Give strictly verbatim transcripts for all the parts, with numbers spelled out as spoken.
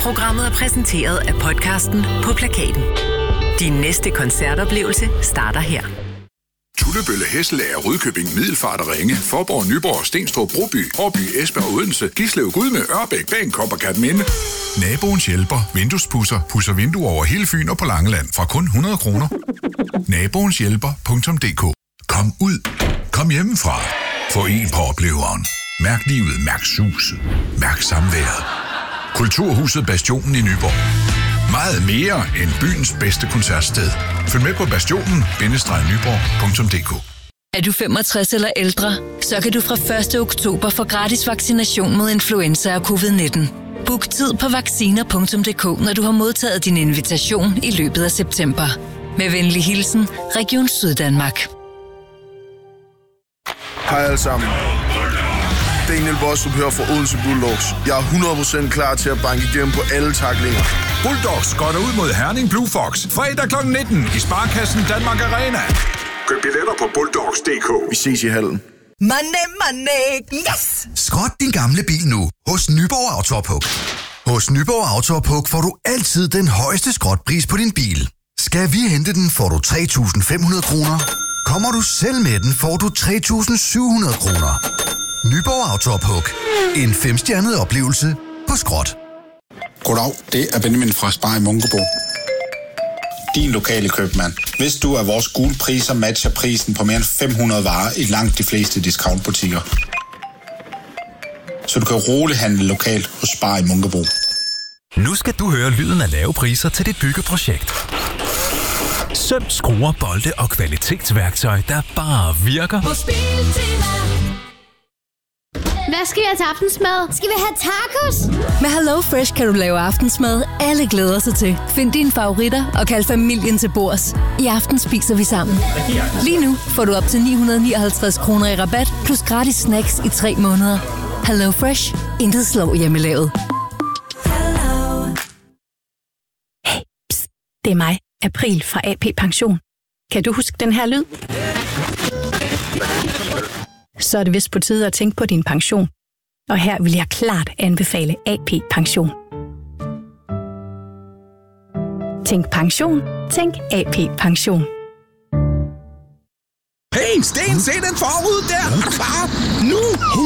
Programmet er præsenteret af podcasten På Plakaten. Din næste koncertoplevelse starter her. Tullebølle, Hesselager, Rudkøbing, Middelfart og Ringe, Faaborg, Nyborg, Stenstrup, Broby, Årby, Esbjerg og Odense, Gislev, Gudme, Ørbæk, Bagenkop og Kerteminde. Naboens hjælper, vinduespudser, pudser vinduer over hele Fyn og på Langeland fra kun hundrede kroner. Naboens hjælper punktum d k. Kom ud. Kom hjemmefra. Få en på opleveren. Mærk livet, mærk suset. Mærk samværet. Kulturhuset Bastionen i Nyborg. Meget mere end byens bedste koncertsted. Følg med på bastionen bindestreg nyborg punktum d k. Er du femogtres eller ældre, så kan du fra første oktober få gratis vaccination mod influenza og covid nitten. Book tid på vacciner punktum d k, når du har modtaget din invitation i løbet af september. Med venlig hilsen, Region Syddanmark. Hej alle sammen. Daniel Bostrup her fra Odense Bulldogs. Jeg er hundrede procent klar til at banke igennem på alle taklinger. Bulldogs går derud mod Herning Blue Fox. Fredag klokken nitten i Sparkassen Danmark Arena. Køb billetter på bulldogs punktum d k. Vi ses i hallen. Money, money, yes! Skrot din gamle bil nu hos Nyborg Autopuk. Hos Nyborg Autopuk får du altid den højeste skrotpris på din bil. Skal vi hente den, får du tre tusind fem hundrede kroner. Kommer du selv med den, får du tre tusind syv hundrede kroner. Nyborg Autopuk. En femstjernet oplevelse på skrot. Goddag, det er Benjamin fra Spar i Munkebo. Din lokale købmand. Hvis du er vores gule priser matcher prisen på mere end fem hundrede varer i langt de fleste discountbutikker. Så du kan roligt handle lokalt hos Spar i Munkebo. Nu skal du høre lyden af lave priser til dit byggeprojekt. Søm, skruer, bolde og kvalitetsværktøj, der bare virker. Hvad skal vi have til aftensmad? Skal vi have tacos? Med Hello Fresh kan du lave aftensmad, alle glæder sig til. Find dine favoritter og kald familien til bords. I aften spiser vi sammen. Lige nu får du op til ni hundrede nioghalvtreds kroner i rabat, plus gratis snacks i tre måneder. Hello Fresh. Intet slår hjemmelavet. Hey, pst, det er mig, April fra A P Pension. Kan du huske den her lyd? Så er det vist på tide at tænke på din pension. Og her vil jeg klart anbefale A P Pension. Tænk pension. Tænk A P Pension. Hey, Sten, se den forrude der! Er du klar? Nu!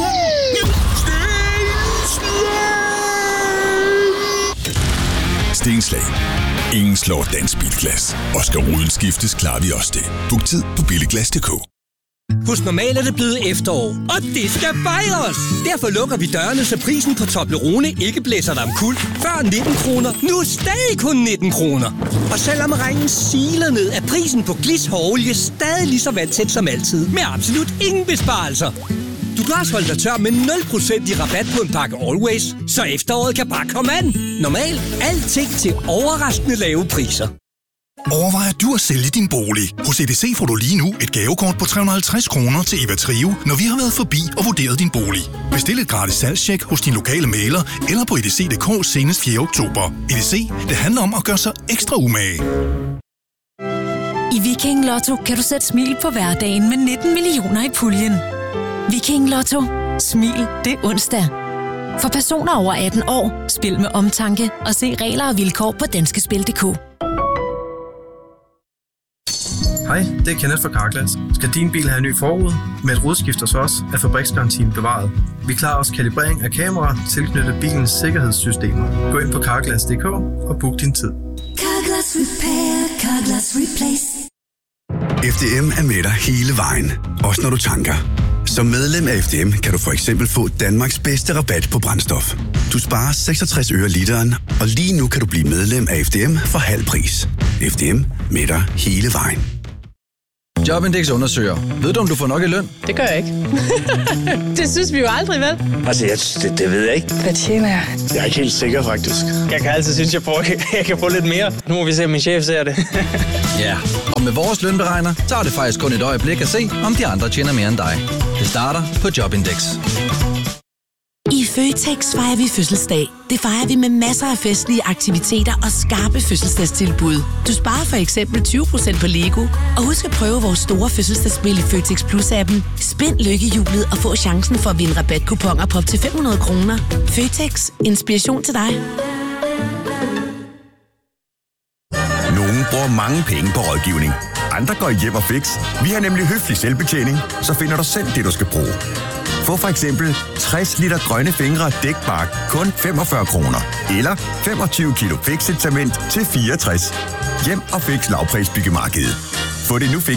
Sten! Stenslag. Ingen slår dansk bilglas. Og skal ruden skiftes, klarer vi også det. Book tid på billiglas punktum d k. Hos Normal er det blevet efterår, og det skal fejres! Derfor lukker vi dørene, så prisen på Toblerone ikke blæser dig omkuld. Før nitten kroner, nu stadig kun nitten kroner. Og selvom regnen siler ned, er prisen på Glis hårolie stadig lige så vandtæt som altid, med absolut ingen besparelser. Du kan også holde dig tør med nul procent i rabat på en pakke Always, så efteråret kan bare komme an. Normal, alting til overraskende lave priser. Overvejer du at sælge din bolig? Hos E D C får du lige nu et gavekort på tre hundrede og halvtreds kroner til Eva Trio, når vi har været forbi og vurderet din bolig. Bestil et gratis salgstjek hos din lokale mægler eller på E D C punktum d k senest fjerde oktober. E D C, det handler om at gøre sig ekstra umage. I Viking Lotto kan du sætte smil på hverdagen med nitten millioner i puljen. Viking Lotto. Smil det er onsdag. For personer over atten år, spil med omtanke og se regler og vilkår på danskespil punktum d k. Hej, det er Kenneth fra Carglass. Skal din bil have en ny forrude? Med et rodskift hos os er fabriksgarantien bevaret. Vi klarer også kalibrering af kameraer tilknyttet bilens sikkerhedssystemer. Gå ind på carglass punktum d k og book din tid. Carglass Repair, Carglass Replace. F D M er med dig hele vejen, også når du tanker. Som medlem af F D M kan du for eksempel få Danmarks bedste rabat på brændstof. Du sparer seksogtres øre literen, og lige nu kan du blive medlem af F D M for halv pris. F D M med dig hele vejen. Jobindex undersøger. Ved du, om du får nok i løn? Det gør jeg ikke. Det synes vi jo aldrig, vel? Altså, jeg, det, det ved jeg ikke. Hvad tjener jeg? Jeg er ikke helt sikker, faktisk. Jeg kan altid synes, jeg, får, jeg kan få lidt mere. Nu må vi se, om min chef ser det. Ja, og med vores lønberegner, så er det faktisk kun et øjeblik at se, om de andre tjener mere end dig. Det starter på Jobindex. I Føtex fejrer vi fødselsdag. Det fejrer vi med masser af festlige aktiviteter og skarpe fødselsdagstilbud. Du sparer for eksempel tyve procent på Lego. Og husk at prøve vores store fødselsdagsspil i Føtex Plus-appen. Spind lykkehjulet og få chancen for at vinde rabatkuponer på op til fem hundrede kroner. Føtex. Inspiration til dig. mange penge på rådgivning. Andre går i hjem og fix. Vi har nemlig høflig selvbetjening, så finder du selv det, du skal bruge. Få for eksempel tres liter grønne fingre dækbark kun femogfyrre kroner. Eller femogtyve kilo fix-cement til fireogtres. Hjem og fix lavprisbyggemarkedet. Få det nu fix